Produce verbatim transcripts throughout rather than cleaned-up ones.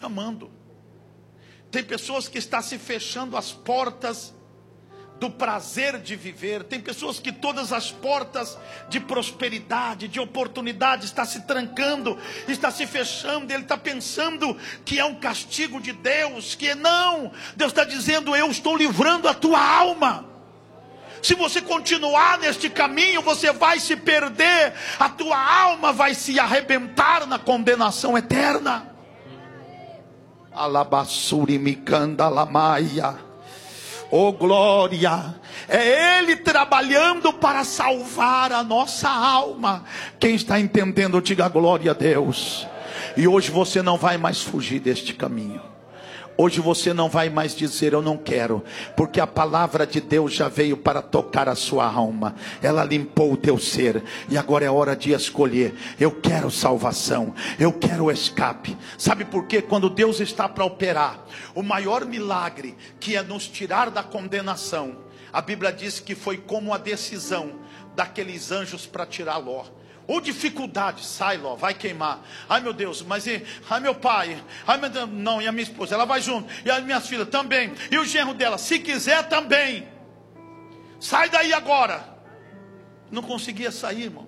chamando. Tem pessoas que estão se fechando as portas do prazer de viver. Tem pessoas que todas as portas de prosperidade, de oportunidade, está se trancando, está se fechando. Ele está pensando que é um castigo de Deus, que não. Deus está dizendo: eu estou livrando a tua alma. Se você continuar neste caminho, você vai se perder. A tua alma vai se arrebentar na condenação eterna. Alabassuri mikanda lamaia. Oh glória, é Ele trabalhando para salvar a nossa alma. Quem está entendendo, diga glória a Deus. E hoje você não vai mais fugir deste caminho. Hoje você não vai mais dizer eu não quero, porque a palavra de Deus já veio para tocar a sua alma. Ela limpou o teu ser, e agora é hora de escolher. Eu quero salvação, eu quero escape. Sabe por quê? Quando Deus está para operar o maior milagre, que é nos tirar da condenação, a Bíblia diz que foi como a decisão daqueles anjos para tirar Ló. Ou dificuldade, sai Ló, vai queimar. Ai meu Deus, mas e, ai meu pai, ai meu Deus, não, e a minha esposa, ela vai junto, e as minhas filhas também, e o genro dela, se quiser também, sai daí agora. Não conseguia sair, irmão.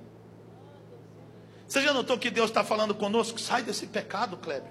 Você já notou que Deus está falando conosco? Sai desse pecado, Kleber.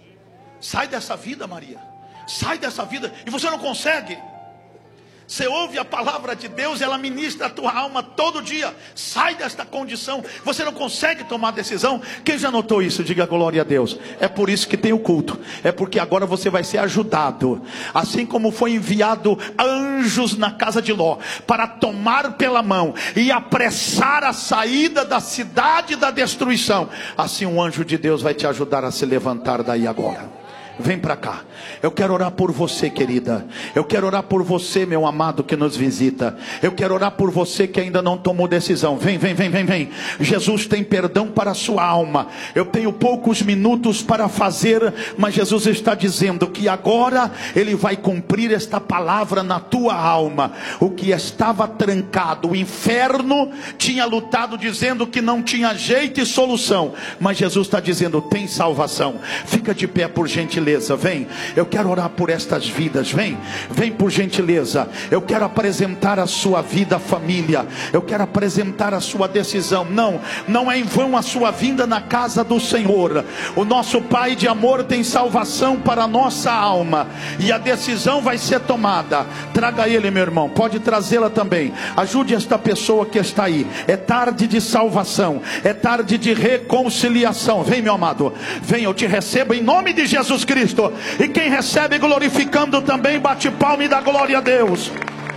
Sai dessa vida, Maria. Sai dessa vida, e você não consegue. Você ouve a palavra de Deus, ela ministra a tua alma todo dia. Sai desta condição, você não consegue tomar decisão. Quem já notou isso? Diga glória a Deus. É por isso que tem o culto. É porque agora você vai ser ajudado. Assim como foi enviado anjos na casa de Ló, para tomar pela mão e apressar a saída da cidade da destruição, assim um anjo de Deus vai te ajudar a se levantar daí agora. Vem para cá. Eu quero orar por você, querida. Eu quero orar por você, meu amado, que nos visita. Eu quero orar por você que ainda não tomou decisão. Vem, vem, vem, vem, vem. Jesus tem perdão para a sua alma. Eu tenho poucos minutos para fazer, mas Jesus está dizendo que agora Ele vai cumprir esta palavra na tua alma. O que estava trancado, o inferno tinha lutado dizendo que não tinha jeito e solução, mas Jesus está dizendo: tem salvação. Fica de pé por gentileza. Vem, eu quero orar por estas vidas. Vem, vem por gentileza. Eu quero apresentar a sua vida, família. Eu quero apresentar a sua decisão. Não, não é em vão a sua vinda na casa do Senhor. O nosso Pai de amor tem salvação para a nossa alma, e a decisão vai ser tomada. Traga ele, meu irmão, pode trazê-la também. Ajude esta pessoa que está aí. É tarde de salvação, é tarde de reconciliação. Vem, meu amado, vem, eu te recebo em nome de Jesus Cristo. E quem recebe glorificando também, bate palma e dá glória a Deus.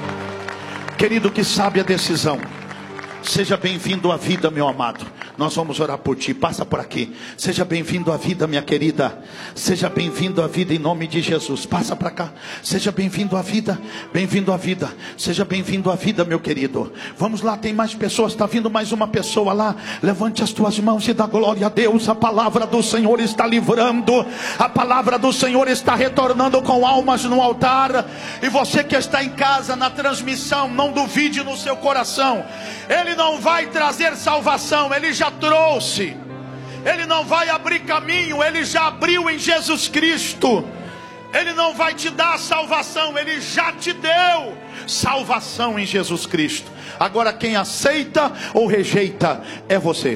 Querido que sabe a decisão, seja bem-vindo à vida, meu amado. Nós vamos orar por ti, passa por aqui. Seja bem-vindo à vida, minha querida. Seja bem-vindo à vida em nome de Jesus. Passa para cá. Seja bem-vindo à vida. Bem-vindo à vida. Seja bem-vindo à vida, meu querido. Vamos lá, tem mais pessoas. Está vindo mais uma pessoa lá. Levante as tuas mãos e dá glória a Deus. A palavra do Senhor está livrando. A palavra do Senhor está retornando com almas no altar. E você que está em casa na transmissão, não duvide no seu coração. Ele não vai trazer salvação, Ele já trouxe. Ele não vai abrir caminho, Ele já abriu em Jesus Cristo. Ele não vai te dar salvação, Ele já te deu salvação em Jesus Cristo. Agora quem aceita ou rejeita é você.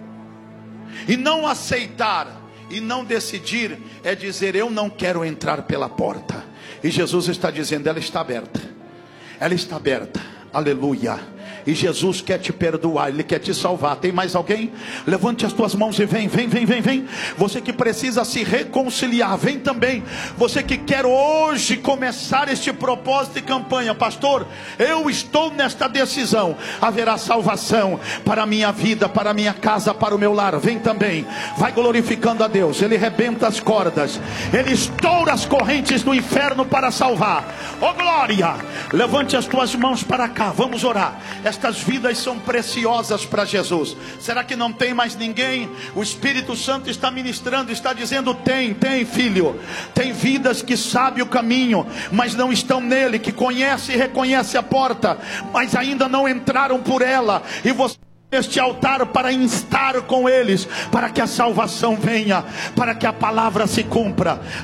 E não aceitar e não decidir é dizer: eu não quero entrar pela porta. E Jesus está dizendo: ela está aberta. Ela está aberta. Aleluia. E Jesus quer te perdoar, Ele quer te salvar. Tem mais alguém? Levante as tuas mãos e vem, vem, vem, vem, vem. Você que precisa se reconciliar, vem também. Você que quer hoje começar este propósito e campanha: pastor, eu estou nesta decisão. Haverá salvação para a minha vida, para a minha casa, para o meu lar. Vem também. Vai glorificando a Deus. Ele rebenta as cordas, Ele estoura as correntes do inferno para salvar. Oh glória! Levante as tuas mãos para cá, vamos orar. Estas vidas são preciosas para Jesus. Será que não tem mais ninguém? O Espírito Santo está ministrando, está dizendo: tem, tem filho. Tem vidas que sabem o caminho, mas não estão nele, que conhece e reconhece a porta, mas ainda não entraram por ela. E você este altar para instar com eles, para que a salvação venha, para que a palavra se cumpra.